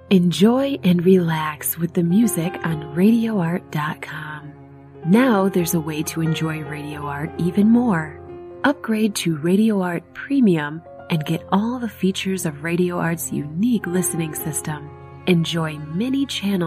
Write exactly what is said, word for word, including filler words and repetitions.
Enjoy and relax with the music on radio art dot com. Now there's a way to enjoy Radio Art even more. Upgrade to Radio Art Premium and get all the features of Radio Art's unique listening system. Enjoy many channels